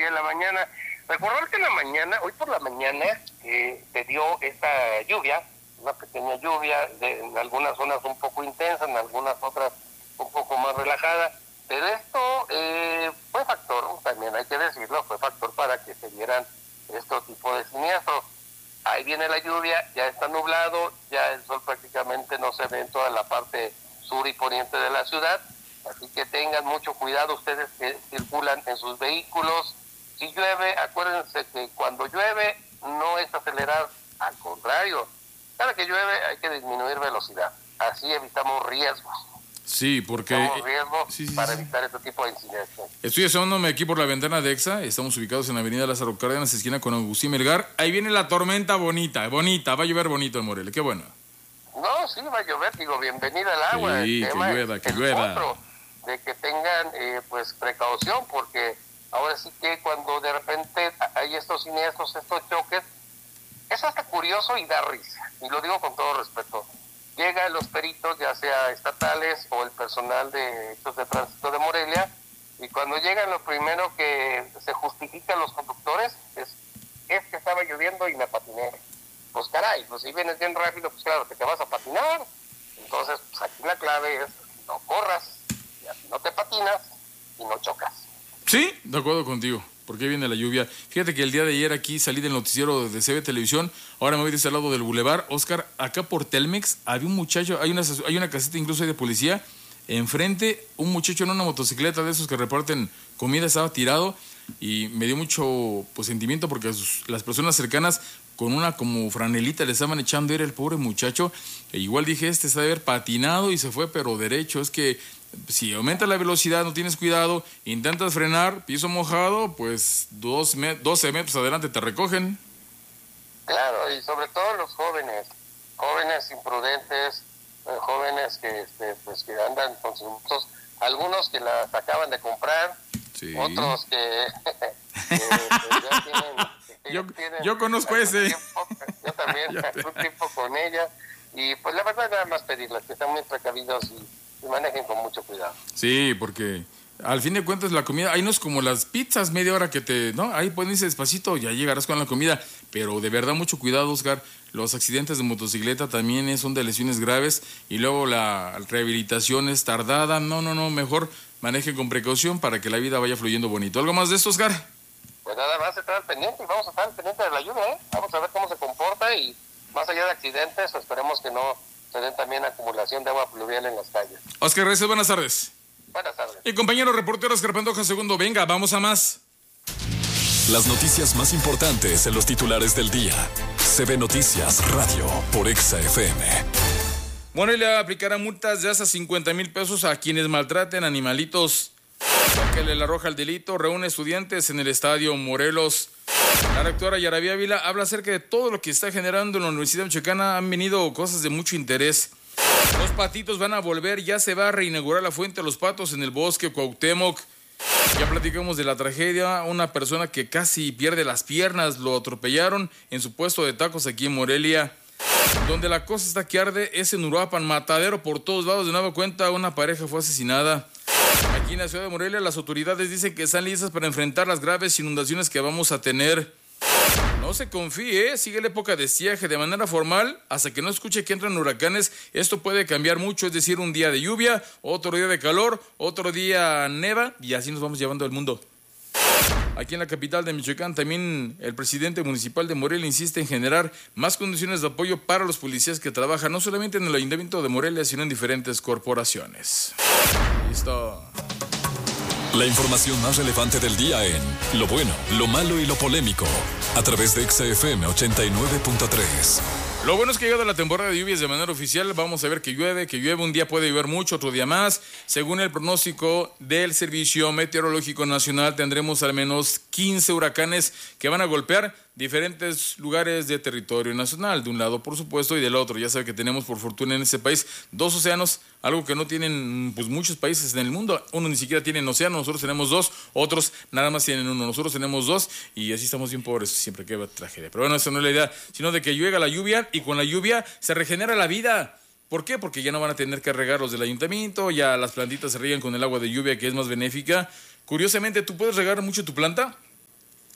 en la mañana. Recordar que hoy por la mañana, se dio esta lluvia, una pequeña lluvia, en algunas zonas un poco intensa, en algunas otras un poco más relajada, pero esto fue factor, también hay que decirlo, fue factor para que se dieran estos tipos de siniestros. Ahí viene la lluvia, ya está nublado, ya el sol prácticamente no se ve en toda la parte sur y poniente de la ciudad, así que tengan mucho cuidado ustedes que circulan en sus vehículos. Si llueve, acuérdense que cuando llueve no es acelerar, al contrario, cada que llueve hay que disminuir velocidad, así evitamos riesgos. Sí, porque... para evitar este tipo de incidentes. Estoy asomándome aquí por la ventana de EXA. Estamos ubicados en la avenida Lázaro Cárdenas, esquina con Agustín Melgar. Ahí viene la tormenta bonita. Va a llover bonito en Morelia. Qué bueno. No, sí, va a llover. Digo, bienvenida al agua. Sí, que llueva. Otro, de que tengan, pues, precaución, porque ahora sí que cuando de repente hay estos siniestros, estos choques, es hasta curioso y da risa. Y lo digo con todo respeto. Llegan los peritos, ya sea estatales o el personal de hechos de tránsito de Morelia, y cuando llegan lo primero que se justifican los conductores es que estaba lloviendo y me patiné. Pues caray, pues si vienes bien rápido, pues claro que te vas a patinar. Entonces, pues aquí la clave es no corras, y así no te patinas y no chocas. Sí, de acuerdo contigo. ¿Por qué viene la lluvia? Fíjate que el día de ayer aquí salí del noticiero de CB Televisión, ahora me voy de este lado del bulevar. Oscar, acá por Telmex había un muchacho, hay una caseta incluso de policía, enfrente un muchacho en una motocicleta de esos que reparten comida estaba tirado y me dio mucho sentimiento porque las personas cercanas con una como franelita le estaban echando aire al pobre muchacho, e igual dije, se debe haber patinado y se fue pero derecho. Es que si aumenta la velocidad, no tienes cuidado, intentas frenar, piso mojado, pues 12 metros adelante te recogen. Claro, y sobre todo los jóvenes imprudentes, jóvenes que que andan con sus motos, algunos que las acaban de comprar, sí. Otros que ya tienen yo conozco ese. Yo también, un tiempo con ella, y pues la verdad nada más pedirles que estén muy precavidos y manejen con mucho cuidado. Sí, porque al fin de cuentas la comida, ahí no es como las pizzas, media hora ¿no? Ahí pueden irse despacito, ya llegarás con la comida, pero de verdad mucho cuidado, Oscar. Los accidentes de motocicleta también son de lesiones graves y luego la rehabilitación es tardada. No, mejor manejen con precaución para que la vida vaya fluyendo bonito. ¿Algo más de esto, Oscar? Pues nada más estar al pendiente y vamos a estar al pendiente de la lluvia, ¿eh? Vamos a ver cómo se comporta y más allá de accidentes, esperemos que no se den también acumulación de agua pluvial en las calles. Oscar Reyes, buenas tardes. Buenas tardes. Y compañero reportero Oscar Pantoja II, venga, vamos a más. Las noticias más importantes en los titulares del día. CB Noticias Radio por EXA FM. Morelia aplicará multas de hasta 50,000 pesos a quienes maltraten animalitos. Que le arroja el delito, reúne estudiantes en el estadio Morelos. La rectora Yaravía Ávila habla acerca de todo lo que está generando en la Universidad Michoacana. Han venido cosas de mucho interés. Los patitos van a volver, ya se va a reinaugurar la fuente de los patos en el bosque Cuauhtémoc. Ya platicamos de la tragedia, una persona que casi pierde las piernas, lo atropellaron en su puesto de tacos aquí en Morelia. Donde la cosa está que arde es en Uruapan, matadero por todos lados. De nueva cuenta, una pareja fue asesinada. Aquí en la ciudad de Morelia, las autoridades dicen que están listas para enfrentar las graves inundaciones que vamos a tener. No se confíe, sigue la época de estiaje de manera formal, hasta que no escuche que entran huracanes. Esto puede cambiar mucho, es decir, un día de lluvia, otro día de calor, otro día neva, y así nos vamos llevando al mundo. Aquí en la capital de Michoacán, también el presidente municipal de Morelia insiste en generar más condiciones de apoyo para los policías que trabajan no solamente en el ayuntamiento de Morelia, sino en diferentes corporaciones. Listo. La información más relevante del día en Lo Bueno, Lo Malo y Lo Polémico, a través de EXA FM 89.3. Lo bueno es que ha llegado la temporada de lluvias de manera oficial. Vamos a ver que llueve. Un día puede llover mucho, otro día más. Según el pronóstico del Servicio Meteorológico Nacional, tendremos al menos 15 huracanes que van a golpear diferentes lugares de territorio nacional. De un lado, por supuesto, y del otro. Ya sabe que tenemos, por fortuna, en este país 2 océanos, algo que no tienen muchos países en el mundo. Uno ni siquiera tiene océano, nosotros tenemos 2, otros nada más tienen 1. Nosotros tenemos 2 y así estamos bien pobres, siempre que tragedia. Pero bueno, esa no es la idea, sino de que llega la lluvia y con la lluvia se regenera la vida. ¿Por qué? Porque ya no van a tener que regar los del ayuntamiento, ya las plantitas se riegan con el agua de lluvia, que es más benéfica. Curiosamente, ¿tú puedes regar mucho tu planta?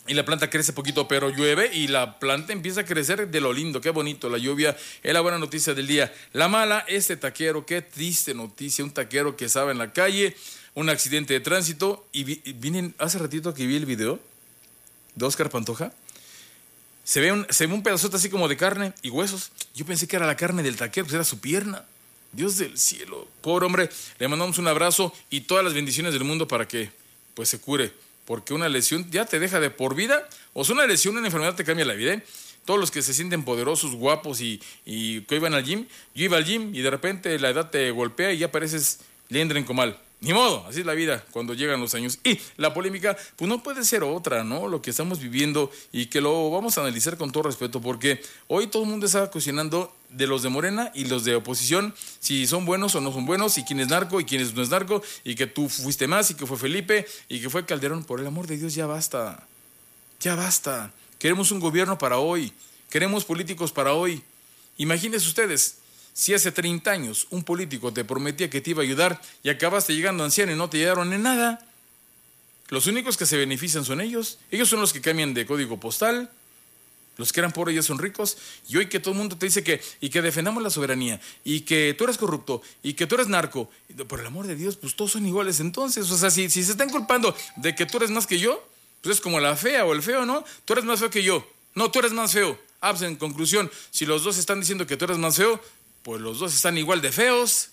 y la planta crece poquito, pero llueve y la planta empieza a crecer de lo lindo. Qué bonito, la lluvia es la buena noticia del día. La mala, este taquero, qué triste noticia, un taquero que estaba en la calle, un accidente de tránsito, y vine hace ratito que vi el video de Óscar Pantoja. Se ve un pedazote así como de carne y huesos. Yo pensé que era la carne del taquero, pues era su pierna. Dios del cielo, pobre hombre, le mandamos un abrazo y todas las bendiciones del mundo para que pues se cure, porque una lesión ya te deja de por vida, o sea, una lesión, una enfermedad te cambia la vida, ¿eh? Todos los que se sienten poderosos, guapos y que iban al gym, yo iba al gym y de repente la edad te golpea y ya pareces Leandro en Comal. Ni modo, así es la vida cuando llegan los años. Y la polémica, pues no puede ser otra, ¿no? Lo que estamos viviendo y que lo vamos a analizar con todo respeto, porque hoy todo el mundo está cuestionando de los de Morena y los de oposición, si son buenos o no son buenos, y quién es narco y quién no es narco, y que tú fuiste más, y que fue Felipe, y que fue Calderón. Por el amor de Dios, ya basta. Ya basta. Queremos un gobierno para hoy. Queremos políticos para hoy. Imagínense ustedes, si hace 30 años un político te prometía que te iba a ayudar y acabaste llegando anciano y no te ayudaron en nada, los únicos que se benefician son ellos. Ellos son los que cambian de código postal. Los que eran pobres ya son ricos. Y hoy que todo el mundo te dice que defendamos la soberanía, y que tú eres corrupto, y que tú eres narco, por el amor de Dios, pues todos son iguales entonces. O sea, si se están culpando de que tú eres más que yo, pues es como la fea o el feo, ¿no? Tú eres más feo que yo. No, tú eres más feo. Ah, pues en conclusión, si los dos están diciendo que tú eres más feo, pues los dos están igual de feos.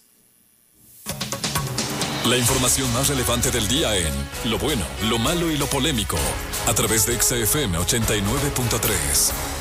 La información más relevante del día en Lo Bueno, Lo Malo y Lo Polémico, a través de XFM 89.3.